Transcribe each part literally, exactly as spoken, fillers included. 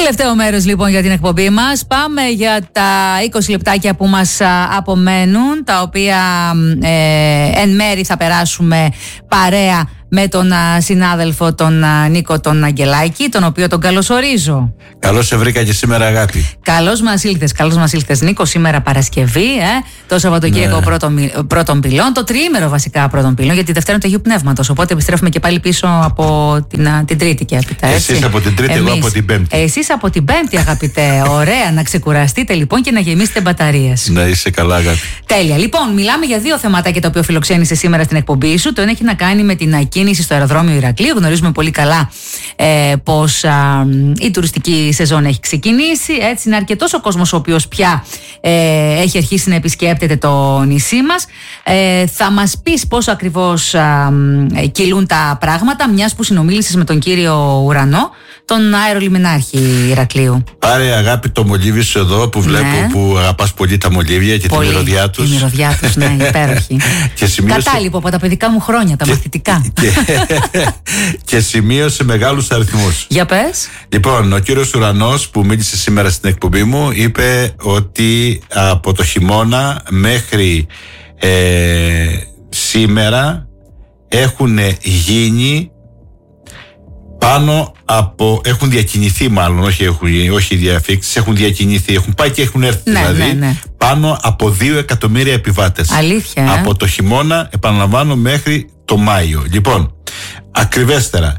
Τελευταίο μέρος λοιπόν για την εκπομπή μας. Πάμε για τα είκοσι λεπτάκια που μας απομένουν, τα οποία ε, εν μέρη θα περάσουμε παρέα με τον α, συνάδελφο τον α, Νίκο τον Αγγελάκη, τον οποίο τον καλωσορίζω. Καλώς σε βρήκα και σήμερα, αγάπη. Καλώς μας ήλθες, καλώς μας ήλθες Νίκο. Σήμερα Παρασκευή, ε, το Σαββατοκύριακο ναι. πρώτων, πρώτων πυλών, το τριήμερο βασικά πρώτων πυλών, γιατί Δευτέρα είναι το Αγίου Πνεύματος. Οπότε επιστρέφουμε και πάλι πίσω από την, α, την Τρίτη και έπειτα. Εσείς από την Τρίτη, Εμείς, εγώ από την Πέμπτη. Εσείς από την Πέμπτη, αγαπητέ. Ωραία, να ξεκουραστείτε λοιπόν και να γεμίσετε μπαταρίες. Να είσαι καλά, αγάπη. Τέλεια. Λοιπόν, μιλάμε για δύο θεματάκια τα οποία φιλοξένησε σήμερα στην εκπομπή σου. Το ένα έχει να κάνει με την κίνηση στο αεροδρόμιο Ηρακλείου. Γνωρίζουμε πολύ καλά ε, πως α, η τουριστική σεζόν έχει ξεκινήσει. Έτσι, είναι αρκετός ο κόσμος ο οποίος πια ε, έχει αρχίσει να επισκέπτεται το νησί μας. Ε, θα μας πεις πώς ακριβώς α, κυλούν τα πράγματα, μιας που συνομίλησες με τον κύριο Ουρανό, τον αερολιμενάρχη Ηρακλείου. Πάρε, αγάπη, το μολύβι σου εδώ που βλέπω, ναι, που αγαπάς πολύ τα μολύβια και πολύ, τη μυρωδιά τους. Τη μυρωδιά τους, ναι, υπέροχη. σημείωσε... Κατάλοιπο από τα παιδικά μου χρόνια, τα και... μαθητικά. Και... και σημείωσε μεγάλους αριθμούς. Για πες. Λοιπόν, ο κύριος Ουρανός που μίλησε σήμερα στην εκπομπή μου είπε ότι από το χειμώνα μέχρι ε, σήμερα έχουν γίνει πάνω από, έχουν διακινηθεί μάλλον, όχι, έχουν, όχι διαφήξεις, έχουν διακινηθεί, έχουν πάει και έχουν έρθει, ναι, δηλαδή, ναι, ναι, πάνω από δύο εκατομμύρια επιβάτες. Αλήθεια, ε? Από το χειμώνα, επαναλαμβάνω, μέχρι το Μάιο. Λοιπόν, ακριβέστερα,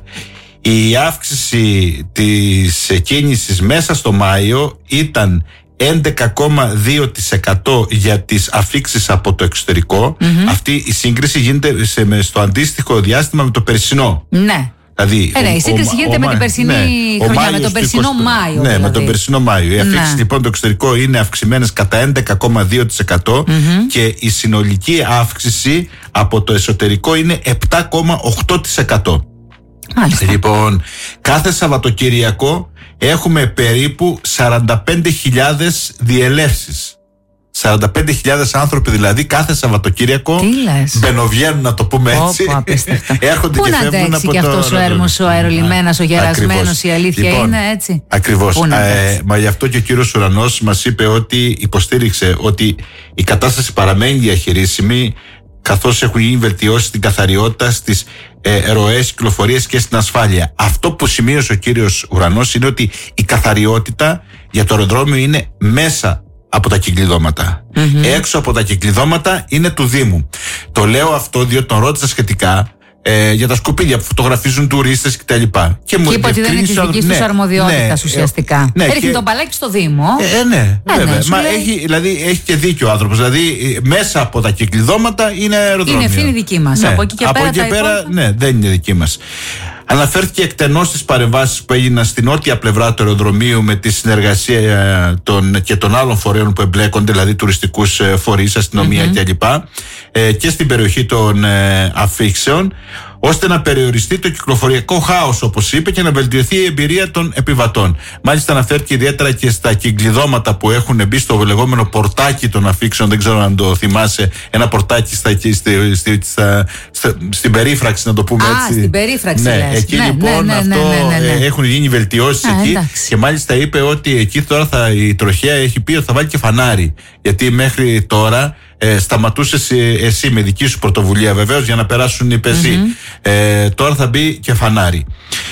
η αύξηση της κίνησης μέσα στο Μάιο ήταν έντεκα κόμμα δύο τοις εκατό για τις αφήξεις από το εξωτερικό. Mm-hmm. Αυτή η σύγκριση γίνεται σε, στο αντίστοιχο διάστημα με το περσινό. Ναι. Δηλαδή, ε, ναι, η σύγκριση γίνεται ο, με την περσινή ναι, χρονιά, με τον περσινό Μάιο. Ναι, δηλαδή. με τον περσινό Μάιο. Οι αφήξεις, ναι, λοιπόν, το εξωτερικό είναι αυξημένες κατά έντεκα κόμμα δύο τοις εκατό, mm-hmm, και η συνολική αύξηση από το εσωτερικό είναι επτά κόμμα οκτώ τοις εκατό. Μάλιστα. Λοιπόν, κάθε Σαββατοκύριακο έχουμε περίπου σαράντα πέντε χιλιάδες διελεύσεις. σαράντα πέντε χιλιάδες άνθρωποι δηλαδή κάθε Σαββατοκύριακο μπαινοβγαίνουν, να το πούμε έτσι. Όπο, έρχονται Πού και να φεύγουν αντέξει από και το... αυτός ο έρμος, ο αερολιμένας, ο γερασμένος, η αλήθεια λοιπόν, είναι έτσι. Ακριβώς. Ε, μα γι' αυτό και ο κύριος Ουρανός μας είπε ότι υποστήριξε ότι η κατάσταση παραμένει διαχειρίσιμη, καθώς έχουν γίνει βελτιώσεις στην καθαριότητα, στις ε, ροές κυκλοφορίας και στην ασφάλεια. Αυτό που σημείωσε ο κύριος Ουρανός είναι ότι η καθαριότητα για το αεροδρόμιο είναι μέσα από τα κυκλειδώματα. Mm-hmm. Έξω από τα κυκλειδώματα είναι του Δήμου. Το λέω αυτό διότι τον ρώτησα σχετικά ε, για τα σκουπίδια που φωτογραφίζουν τουρίστες κτλ. Και, και μου είπε ότι δεν είναι τη δική του αρμοδιότητα, ναι, ουσιαστικά. Ναι, ρίχνει και... τον μπαλάκι στο Δήμο. Ε, ναι, ε, βέβαια. Ναι, Μα λέει... έχει, δηλαδή, έχει και δίκιο ο άνθρωπος. Δηλαδή, μέσα από τα κυκλειδώματα είναι αεροδρόμιο. Είναι ευθύνη δική μας. Ναι. Από εκεί και από πέρα, εκεί τα πέρα υπόλοιπα... ναι, δεν είναι δική μας. Αναφέρθηκε εκτενώς στις παρεμβάσεις που έγιναν στην νότια πλευρά του αεροδρομίου με τη συνεργασία των, και των άλλων φορέων που εμπλέκονται, δηλαδή τουριστικούς φορείς, αστυνομία mm-hmm. κλπ. Ε, και στην περιοχή των ε, αφήξεων, ώστε να περιοριστεί το κυκλοφοριακό χάος, όπως είπε, και να βελτιωθεί η εμπειρία των επιβατών. Μάλιστα, αναφέρθηκε ιδιαίτερα και στα κυκλειδώματα που έχουν μπει στο λεγόμενο πορτάκι των αφήξεων. Δεν ξέρω αν το θυμάσαι. Ένα πορτάκι στα, στη, στη, στα, στα, στην περίφραξη, να το πούμε Α, έτσι. στην περίφραξη. Ναι, λες. εκεί ναι, λοιπόν ναι, ναι, αυτό ναι, ναι, ναι, ναι. έχουν γίνει βελτιώσεις Α, εκεί. Εντάξει. Και μάλιστα είπε ότι εκεί τώρα θα, η τροχέα έχει πει ότι θα βάλει και φανάρι. Γιατί μέχρι τώρα. Ε, σταματούσες εσύ με δική σου πρωτοβουλία βεβαίως για να περάσουν οι πεζοί. Mm-hmm. Ε, τώρα θα μπει και φανάρι.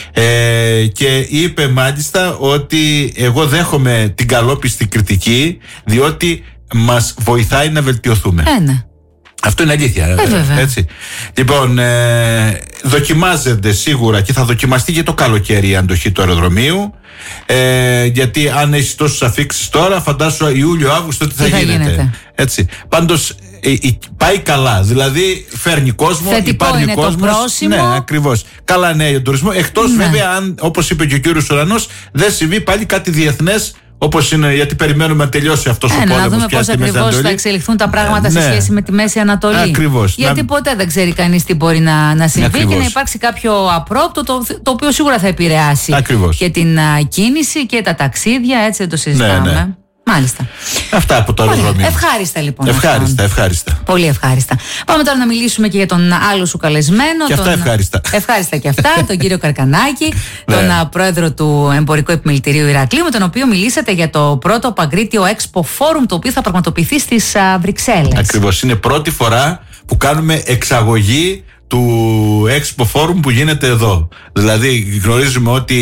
Ε, και είπε μάλιστα ότι εγώ δέχομαι την καλόπιστη κριτική διότι μας βοηθάει να βελτιωθούμε. Ένα. Αυτό είναι αλήθεια. Ε, έτσι. Λοιπόν, ε, δοκιμάζεται σίγουρα και θα δοκιμαστεί και το καλοκαίρι η αντοχή του αεροδρομίου. Ε, γιατί αν έχει τόσους αφήξεις τώρα, φαντάσου Ιούλιο-Αύγουστο τι θα, θα γίνεται. γίνεται. Έτσι. Πάντως ε, ε, πάει καλά. Δηλαδή φέρνει κόσμο, θετικό υπάρχει είναι κόσμος. Το πρόσημο. Ναι, ακριβώς. Καλά νέα για τον τουρισμό. Εκτός ναι. βέβαια, αν, όπως είπε και ο κύριος Ουρανός, δεν συμβεί πάλι κάτι διεθνές. Όπως είναι, γιατί περιμένουμε να τελειώσει αυτός ε, ο πόλεμος. Να δούμε πώς ακριβώς θα εξελιχθούν τα πράγματα ε, ναι. σε σχέση με τη Μέση Ανατολή. Ακριβώς. Γιατί να... ποτέ δεν ξέρει κανείς τι μπορεί να, να συμβεί ακριβώς. Και να υπάρξει κάποιο απρόπτο το, το οποίο σίγουρα θα επηρεάσει ακριβώς. Και την α, κίνηση και τα ταξίδια, έτσι δεν το συζητάμε. Ναι, ναι. Μάλιστα. Αυτά από το αεροδρόμιο. Ευχάριστα λοιπόν. Ευχάριστα, αυτό. ευχάριστα. Πολύ ευχάριστα. Πάμε τώρα να μιλήσουμε και για τον άλλο σου καλεσμένο. Και τον... αυτά ευχάριστα. Ευχάριστα και αυτά, τον κύριο Καρκανάκη, ναι. τον α, πρόεδρο του Εμπορικού Επιμελητηρίου Ηρακλείου, με τον οποίο μιλήσατε για το πρώτο Παγκρίτιο Expo Forum, το οποίο θα πραγματοποιηθεί στις Βρυξέλλες. Ακριβώς. Είναι πρώτη φορά που κάνουμε εξαγωγή του Expo Forum που γίνεται εδώ. Δηλαδή γνωρίζουμε ότι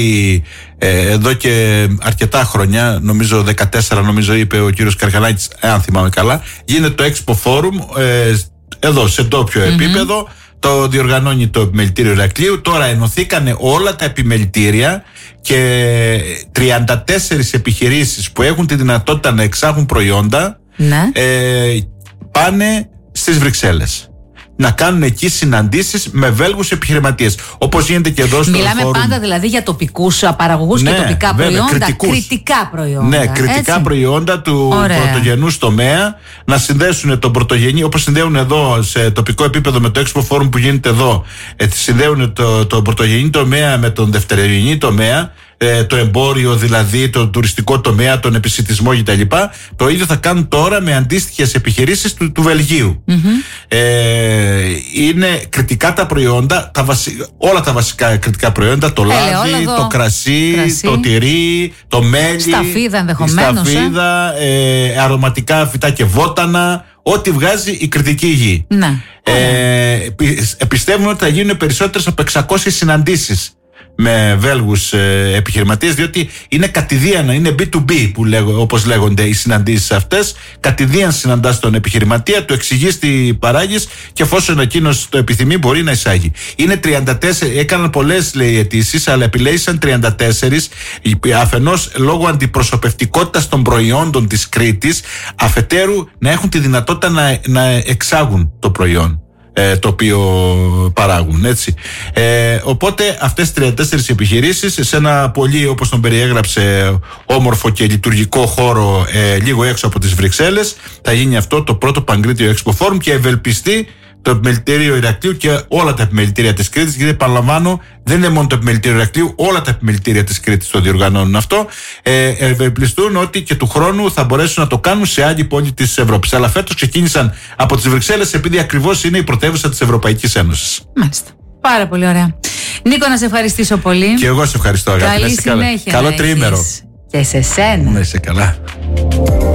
ε, εδώ και αρκετά χρόνια, νομίζω δεκατέσσερα νομίζω είπε ο κύριος Καρκανάκης, αν θυμάμαι καλά, γίνεται το Expo Forum ε, εδώ σε ντόπιο mm-hmm. επίπεδο. Το διοργανώνει το Επιμελητήριο Ηρακλείου. Τώρα ενωθήκανε όλα τα επιμελητήρια και τριάντα τέσσερις επιχειρήσεις που έχουν τη δυνατότητα να εξάγουν προϊόντα ναι. ε, πάνε στις Βρυξέλλες να κάνουν εκεί συναντήσεις με Βέλγους επιχειρηματίες. Όπως γίνεται και εδώ στο Μιλάμε φόρουμ. Πάντα δηλαδή για τοπικούς παραγωγούς ναι, και τοπικά βέβαια, προϊόντα. Κριτικούς. Κριτικά προϊόντα. Ναι, κριτικά έτσι. Προϊόντα του Ωραία. Πρωτογενούς τομέα. Να συνδέσουν τον πρωτογενή, όπως συνδέουν εδώ σε τοπικό επίπεδο με το Expo Forum που γίνεται εδώ. Ε, συνδέουν το, το πρωτογενή τομέα με τον δευτερογενή τομέα. Ε, το εμπόριο δηλαδή, το τουριστικό τομέα, τον επισιτισμό κτλ. Το ίδιο θα κάνουν τώρα με αντίστοιχες επιχειρήσεις του, του Βελγίου. Mm-hmm. Ε, είναι κριτικά τα προϊόντα, τα βασι... όλα τα βασικά κριτικά προϊόντα, το λάδι, το κρασί, κρασί, το τυρί, το μέλι, σταφίδα ενδεχομένως, σταφίδα, ε? Ε, αρωματικά φυτά και βότανα. Ό,τι βγάζει η κριτική γη. Ναι. Ε, πιστεύουμε ότι θα γίνουν περισσότερες από εξακόσιες συναντήσεις με Βέλγους ε, επιχειρηματίες, διότι είναι κατηδίαν, είναι μπι του μπι που λέγω, όπως λέγονται οι συναντήσεις αυτές. Κατηδίαν συναντάς τον επιχειρηματία, του εξηγείς τι παράγεις και εφόσον εκείνος το επιθυμεί μπορεί να εισάγει. Είναι τριάντα τέσσερα, έκαναν πολλές λέει αιτήσεις, αλλά επιλέγησαν τριάντα τέσσερα, αφενός λόγω αντιπροσωπευτικότητας των προϊόντων της Κρήτης, αφετέρου να έχουν τη δυνατότητα να, να εξάγουν το προϊόν το οποίο παράγουν, έτσι. Ε, οπότε αυτές οι τριάντα τέσσερις επιχειρήσεις σε ένα πολύ, όπως τον περιέγραψε, όμορφο και λειτουργικό χώρο ε, λίγο έξω από τις Βρυξέλλες, θα γίνει αυτό το πρώτο Παγκρίτιο Expo Forum και ευελπιστεί το Επιμελητήριο Ηρακλείου και όλα τα επιμελητήρια της Κρήτης, γιατί επαναλαμβάνω, δεν είναι μόνο το Επιμελητήριο Ηρακλείου, όλα τα επιμελητήρια της Κρήτης το διοργανώνουν αυτό. Ε, ευελπιστούν ότι και του χρόνου θα μπορέσουν να το κάνουν σε άλλη πόλη της Ευρώπης. Αλλά φέτος ξεκίνησαν από τις Βρυξέλλες, επειδή ακριβώς είναι η πρωτεύουσα της Ευρωπαϊκής Ένωσης. Μάλιστα. Πάρα πολύ ωραία. Νίκο, να σε ευχαριστήσω πολύ. Και εγώ σε ευχαριστώ, αγάπη. Καλή συνέχεια. Καλό τρίμερο. Και σε σένα. Να είσαι καλά.